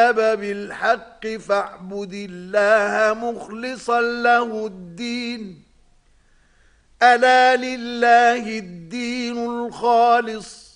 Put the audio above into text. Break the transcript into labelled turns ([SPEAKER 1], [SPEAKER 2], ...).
[SPEAKER 1] بالحق فاعبد الله مخلصا له الدين ألا لله الدين الخالص